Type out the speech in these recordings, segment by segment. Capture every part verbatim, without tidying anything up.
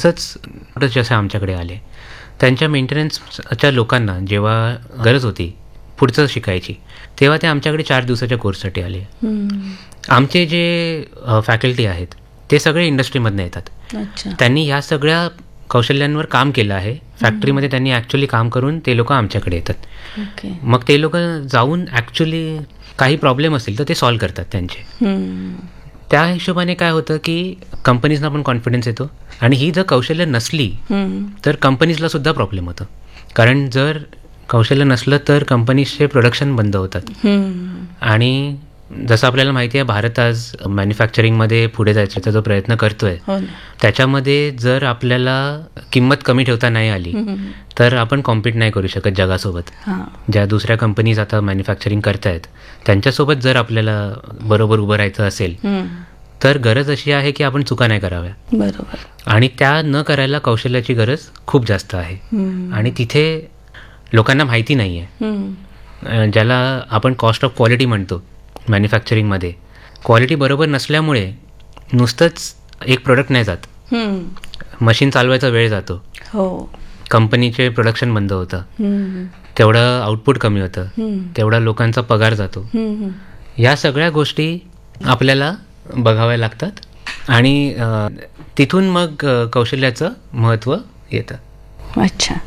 तसंच जसं आमच्याकडे आले, त्यांच्या मेंटेनन्सच्या लोकांना जेव्हा गरज होती पुढचं शिकायची, तेव्हा ते आमच्याकडे चार दिवसाच्या कोर्ससाठी आले. आमचे जे फॅकल्टी आहेत ते सगळे इंडस्ट्रीमधनं येतात. त्यांनी ह्या सगळ्या कौशल्यांवर काम केलं आहे. फॅक्टरीमध्ये त्यांनी ॲक्च्युली काम करून ते लोक आमच्याकडे येतात. मग ते लोक जाऊन ॲक्च्युली काही प्रॉब्लेम असेल तर ते सॉल्व्ह करतात त्यांचे. त्या हिशोबाने काय होतं की कंपनीजना पण कॉन्फिडन्स येतो, आणि ही जर कौशल्य नसली तर कंपनीजला सुद्धा प्रॉब्लेम होतं. कारण जर कौशल्य नसलं तर कंपनीजचे प्रोडक्शन बंद होतात. आणि जसं आपल्याला माहिती आहे, भारत आज मॅन्युफॅक्चरिंगमध्ये पुढे जायचा जो प्रयत्न करतोय, त्याच्यामध्ये जर आपल्याला किंमत कमी ठेवता नाही आली तर आपण कॉम्पीट नाही करू शकत जगासोबत. ज्या दुसऱ्या कंपनीज आता मॅन्युफॅक्चरिंग करतायत त्यांच्यासोबत जर आपल्याला बरोबर उभं राहायचं असेल तर गरज अशी आहे की आपण चुका नाही कराव्या. बरोबर. आणि त्या न करायला कौशल्याची गरज खूप जास्त आहे. आणि तिथे लोकांना माहिती नाही आहे, ज्याला आपण कॉस्ट ऑफ क्वालिटी म्हणतो. मॅन्युफॅक्चरिंगमध्ये क्वालिटी बरोबर नसल्यामुळे नुसतंच एक प्रोडक्ट नाही जात, मशीन चालवायचा वेळ जातो, कंपनीचे प्रोडक्शन बंद होतं, तेवढं आउटपुट कमी होतं, तेवढा लोकांचा पगार जातो. या सगळ्या गोष्टी आपल्याला बघाव्या लागतात आणि तिथून मग कौशल्याचं महत्त्व येतं. अच्छा.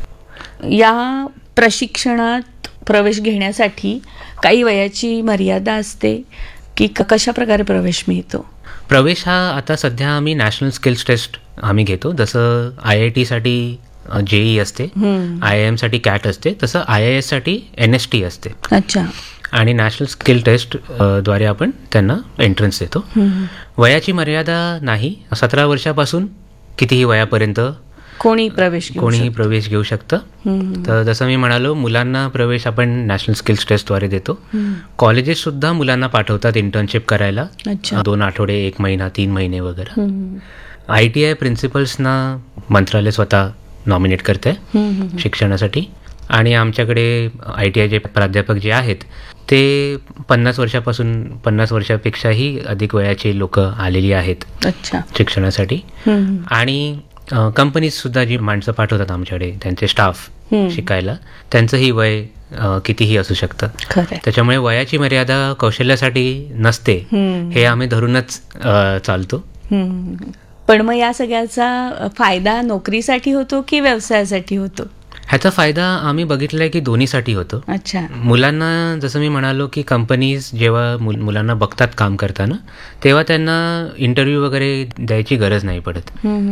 या प्रशिक्षणात प्रवेश घेण्यासाठी काही वयाची मर्यादा असते की कशा प्रकारे प्रवेश मिळतो? प्रवेश हा आता सध्या आम्ही नॅशनल स्किल्स टेस्ट आम्ही घेतो. जसं आय आय टीसाठी जेई असते, आय आय एमसाठी कॅट असते, तसं I I एससाठी N S T असते. अच्छा. आणि नॅशनल स्किल टेस्ट द्वारे आपण त्यांना एंट्रन्स देतो. वयाची मर्यादा नाही, सतरा वर्षापासून कितीही वयापर्यंत कोणी प्रवेश घेऊ कोणीही प्रवेश घेऊ शकतं. तर जसं मी म्हणालो, मुलांना प्रवेश आपण नॅशनल स्किल्स टेस्टद्वारे देतो. कॉलेजेस सुद्धा मुलांना पाठवतात इंटर्नशिप करायला, दोन आठवडे, एक महिना, तीन महिने वगैरे. आय टी आय प्रिन्सिपल्सना मंत्रालय स्वतः नॉमिनेट करते शिक्षणासाठी. आणि आमच्याकडे आय टी आयचे प्राध्यापक जे आहेत ते पन्नास वर्षापासून पन्नास वर्षापेक्षाही अधिक वयाची लोक आलेली आहेत शिक्षणासाठी. आणि कंपनीजसुद्धा जी माणसं पाठवतात आमच्याकडे, त्यांचे स्टाफ शिकायला, त्यांचंही वय कितीही असू शकतं. त्याच्यामुळे वयाची मर्यादा कौशल्यासाठी नसते, हे आम्ही धरूनच चालतो. पण मग या सगळ्याचा फायदा नोकरीसाठी होतो की व्यवसायासाठी होतो? ह्याचा फायदा आम्ही बघितलाय की दोन्हीसाठी होतो. अच्छा. मुलांना, जसं मी म्हणालो की कंपनीज जेव्हा मुलांना बघतात काम करताना, तेव्हा त्यांना इंटरव्ह्यू वगैरे द्यायची गरज नाही पडत.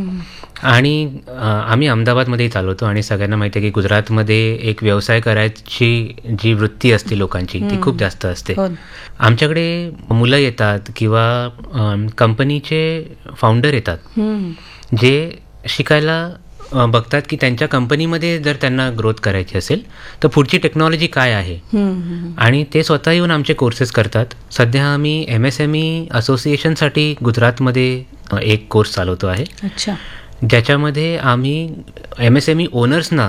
आणि आम्ही अहमदाबादमध्येही चालवतो आणि सगळ्यांना माहिती आहे की गुजरातमध्ये एक व्यवसाय करायची जी वृत्ती असते लोकांची ती खूप जास्त असते. आमच्याकडे मुलं येतात किंवा कंपनीचे फाउंडर येतात जे शिकायला बघतात की त्यांच्या कंपनीमध्ये जर त्यांना ग्रोथ करायची असेल तर पुढची टेक्नॉलॉजी काय आहे, आणि ते स्वतः येऊन आमचे कोर्सेस करतात. सध्या आम्ही एम एस एम ई असोसिएशनसाठी गुजरातमध्ये एक कोर्स चालवतो आहे. अच्छा. ज्याच्यामध्ये आम्ही एम एस एम ई ओनर्सना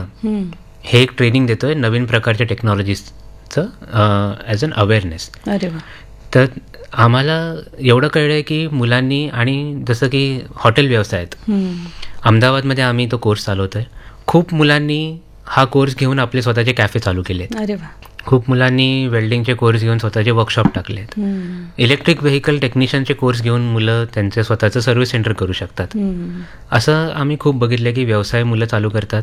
हे एक ट्रेनिंग देतोय नवीन प्रकारच्या टेक्नॉलॉजीजचं ॲज अन अवेअरनेस. अरे वा. तर आम्हाला एवढं कळलं आहे की मुलांनी, आणि जसं की हॉटेल व्यवसायात अहमदाबादमध्ये आम्ही तो कोर्स चालवतोय, खूप मुलांनी हा कोर्स घेऊन आपले स्वतःचे कॅफे चालू केले आहेत. अरे वा. खूप मुलांनी वेल्डिंगचे कोर्स घेऊन स्वतःचे वर्कशॉप टाकले आहेत. इलेक्ट्रिक व्हेकल टेक्निशियनचे कोर्स घेऊन मुलं त्यांचे स्वतःचं सर्व्हिस सेंटर करू शकतात. असं आम्ही खूप बघितलं की व्यवसाय मुलं चालू करतात.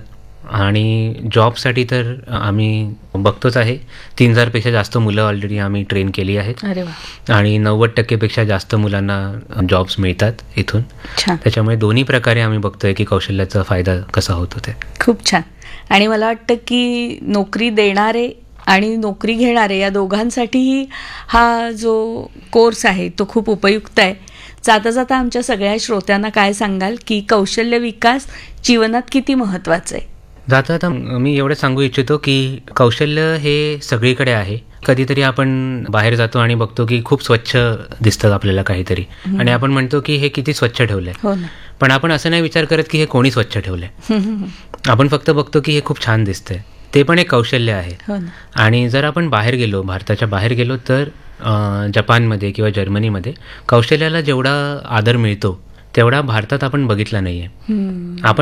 आणि जॉबसाठी तर आम्ही बघतोच आहे, तीन हजारपेक्षा जास्त मुलं ऑलरेडी आम्ही ट्रेन केली आहेत. अरे वा. आणि नव्वद टक्केपेक्षा जास्त मुलांना जॉब्स मिळतात इथून. त्याच्यामुळे दोन्ही प्रकारे आम्ही बघतोय की कौशल्याचा फायदा कसा होतो ते. खूप छान. आणि मला वाटतं की नोकरी देणारे आणि नोकरी घेणारे या दोघांसाठीही हा जो कोर्स आहे तो खूप उपयुक्त आहे. जाता जाता आमच्या सगळ्या श्रोत्यांना काय सांगाल की कौशल्य विकास जीवनात किती महत्त्वाचं आहे? जाता आता मी एवढं सांगू इच्छितो की कौशल्य हे सगळीकडे आहे. कधीतरी आपण बाहेर जातो आणि बघतो की खूप स्वच्छ दिसतं आपल्याला काहीतरी, आणि आपण म्हणतो की हे किती स्वच्छ ठेवलंय. पण आपण असं नाही विचार करत की हे कोणी स्वच्छ ठेवलंय. आपण फक्त बघतो की हे खूप छान दिसतंय. ते पण एक कौशल्य आहे. आणि जर आपण बाहेर गेलो, भारताच्या बाहेर गेलो, तर जपानमध्ये किंवा जर्मनीमध्ये कौशल्याला जेवढा आदर मिळतो तेवढा भारतात आपण बघितला नाहीये. आपण